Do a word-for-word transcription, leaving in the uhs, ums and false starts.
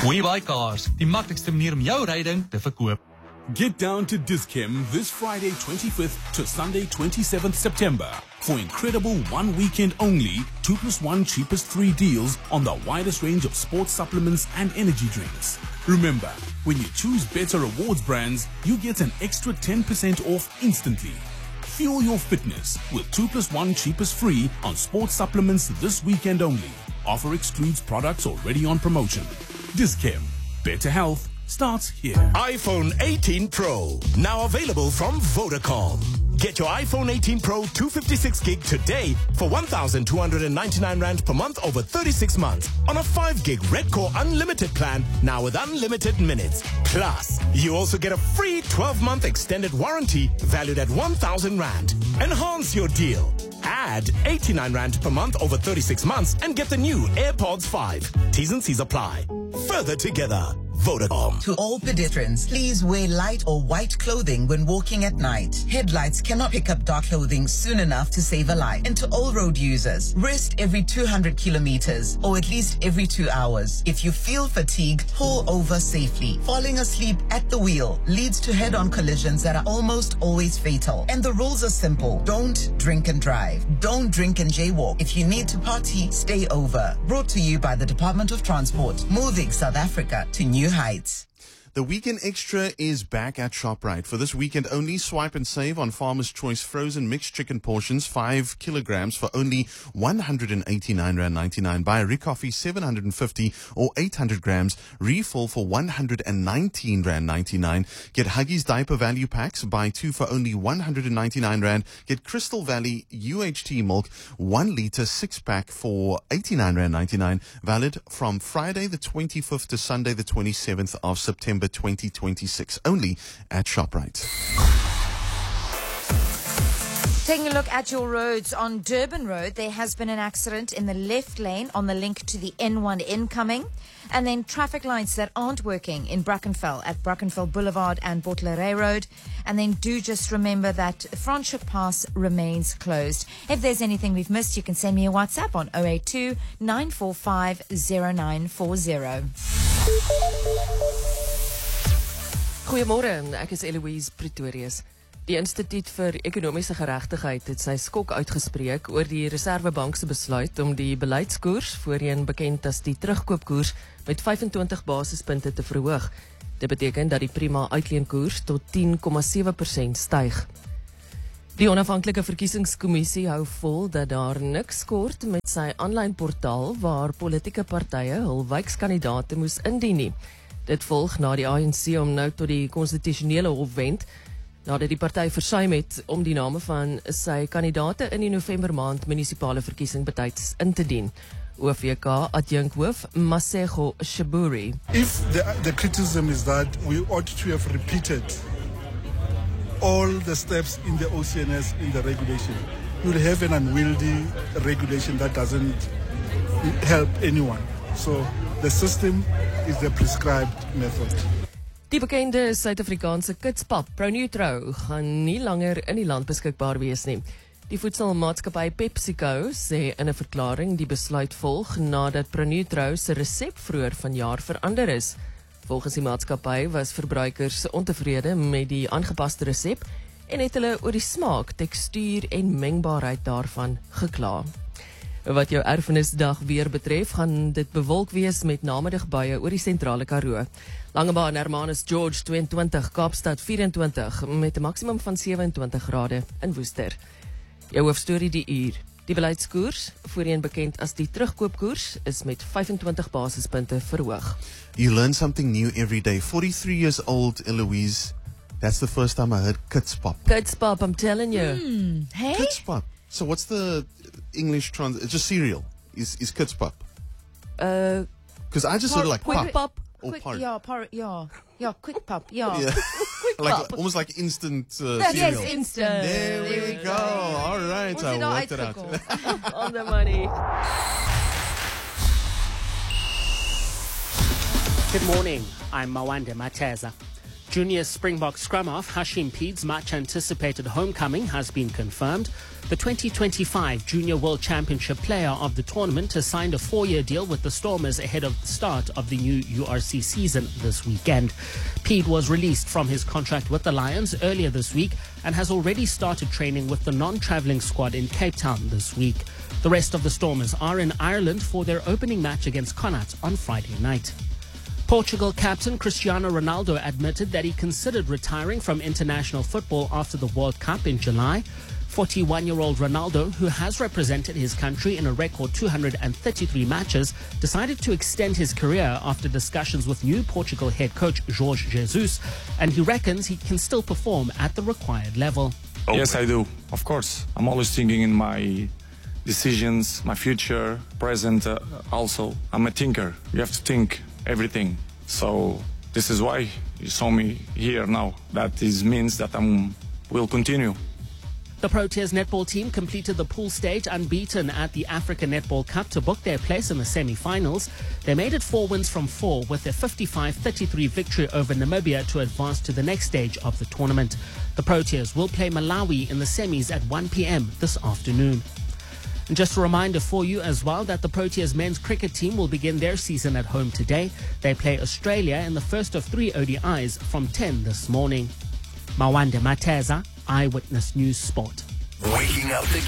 WeBuyCars, die maklikste manier om jou ryding te verkoop. Get down to Dis-Chem this Friday twenty-fifth to Sunday twenty-seventh September for incredible one weekend only two plus one cheapest three deals on the widest range of sports supplements and energy drinks. Remember, when you choose Better Rewards brands, you get an extra ten percent off instantly. Fuel your fitness with two plus one cheapest free on sports supplements this weekend only. Offer excludes products already on promotion. Dis-Chem, better health starts here. iPhone eighteen Pro, now available from Vodacom. Get your iPhone eighteen Pro two fifty-six gig today for one thousand two hundred ninety-nine rand per month over thirty-six months on a five gig Red Core Unlimited plan, now with unlimited minutes. Plus, you also get a free twelve month extended warranty valued at one thousand rand. Enhance your deal. Add eighty-nine rand per month over thirty-six months and get the new AirPods five. T's and C's apply. Further together. Vodacom. To all pedestrians, please wear light or white clothing when walking at night. Headlights cannot pick up dark clothing soon enough to save a life. And to all road users, rest every two hundred kilometers or at least every two hours. If you feel fatigued, pull over safely. Falling asleep at the wheel leads to head-on collisions that are almost always fatal. And the rules are simple. Don't drink and drive. Don't drink and jaywalk. If you need to party, stay over. Brought to you by the Department of Transport, moving South Africa to new heights. The Weekend Extra is back at ShopRite. For this weekend only, swipe and save on Farmer's Choice frozen mixed chicken portions, five kilograms for only one hundred eighty-nine rand ninety-nine. Buy a Ricoffee seven hundred fifty or eight hundred grams, refill for one hundred nineteen rand ninety-nine. Get Huggies diaper value packs, buy two for only one hundred ninety-nine rand. Get Crystal Valley U H T milk, one liter six pack for eighty-nine rand ninety-nine. Valid from Friday the twenty-fifth to Sunday the twenty-seventh of September twenty twenty-six, only at ShopRite. Taking a look at your roads, on Durban Road, there has been an accident in the left lane on the link to the N one incoming, and then traffic lights that aren't working in Brackenfell at Brackenfell Boulevard and Bottleray Road. And then do just remember that Franschhoek Pass remains closed. If there's anything we've missed, you can send me a WhatsApp on zero eight two, nine four five, zero nine four zero. Goeiemôre, ek is Eloise Pretorius. Die Instituut vir Ekonomiese Geregtigheid het sy skok uitgespreek oor die Reserwebank se besluit om die beleidskoers, voorheen bekend as die terugkoopkoers, met vyfentwintig basispunte te verhoog. Dit beteken dat die prima uitleenkoers tot tien komma sewe persent styg. Die onafhanklike verkiesingskommissie hou vol dat daar niks kort met sy aanlyn portaal waar politieke partye hul wijkskandidaate moes indien nie. Dit volg na die A N C om nou tot die konstitusionele hof wend, nadat die party versuim het om die name van sy kandidaate in die November maand munisipale verkiesing betyds in te dien. O V K adjunkhoof Masego Shaburi. If the, the criticism is that we ought to have repeated all the steps in the O C N S in the regulation, we will have an unwieldy regulation that doesn't help anyone. So the system is the prescribed method. Die bekende Suid-Afrikaanse kitspap ProNutro gaan nie langer in die land beskikbaar wees nie. Die voedselmaatskappy PepsiCo sê in 'n verklaring die besluit volg nadat ProNutro se resep vroeër vanjaar verander is. Volgens die maatskappy was verbruikers ontevrede met die aangepaste resep en het hulle oor die smaak, tekstuur en mengbaarheid daarvan gekla. Wat jou erfenisdag weer betref, gaan dit bewolk wees met namiddagbuie oor die sentrale Karoo. Langebaan Hermanus George tweeëntwintig, Kaapstad vyf-en-twintig met 'n maksimum van sewe-en-twintig grade in Woester. Jou hoofstorie die uur. Die beleidskoers, voorheen bekend as die terugkoopkoers, is met vyfentwintig basispunte verhoog. You learn something new every day. forty-three years old, Eloise. That's the first time I heard kitspap. Kitspap, I'm telling you. Hmm, hey? Kitspap. So what's the English trans? It's just cereal. Is is kitspap? Uh, Because I just heard like quick pap. pop. Or Quick, par- yeah, par, yeah, yeah, quick pop, yeah. Yeah. Quick like pop. almost like instant uh, Yes, cereal. instant. There we go. All right, Ons I het daar worked it out. uitgekom. On the money. Good morning, I'm Mawande Mateza. Junior Springbok scrum half Hashim Peed's much-anticipated homecoming has been confirmed. The twenty twenty-five Junior World Championship player of the tournament has signed a four-year deal with the Stormers ahead of the start of the new U R C season this weekend. Peed was released from his contract with the Lions earlier this week and has already started training with the non-travelling squad in Cape Town this week. The rest of the Stormers are in Ireland for their opening match against Connacht on Friday night. Portugal captain Cristiano Ronaldo admitted that he considered retiring from international football after the World Cup in July. forty-one-year-old Ronaldo, who has represented his country in a record two hundred thirty-three matches, decided to extend his career after discussions with new Portugal head coach Jorge Jesus, and he reckons he can still perform at the required level. Yes, I do. Of course. I'm always thinking in my decisions, my future, present uh, also. I'm a thinker. You have to think everything. So this is why you saw me here now. That is means that I will continue. The Proteas netball team completed the pool stage unbeaten at the Africa Netball Cup to book their place in the semi-finals. They made it four wins from four with a fifty-five thirty-three victory over Namibia to advance to the next stage of the tournament. The Proteas will play Malawi in the semis at one p.m. this afternoon. And just a reminder for you as well that the Proteas men's cricket team will begin their season at home today. They play Australia in the first of three O D Is from ten this morning. Mawande Mateza, Eyewitness News Sport. Waking up the